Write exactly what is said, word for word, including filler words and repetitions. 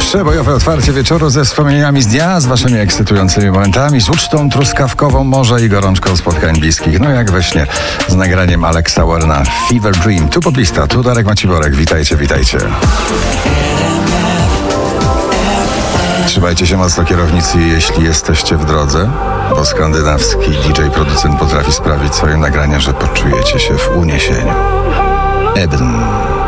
Przebojowe otwarcie wieczoru ze wspomnieniami z dnia, z waszymi ekscytującymi momentami, z ucztą truskawkową, morza i gorączką spotkań bliskich. No jak we śnie, z nagraniem Alexa Warrena Fever Dream. Tu Poplista, tu Darek Maciborek. Witajcie, witajcie. Trzymajcie się mocno kierownicy, jeśli jesteście w drodze, bo skandynawski D J producent potrafi sprawić swoim nagraniem, że poczujecie się w uniesieniu. Eben.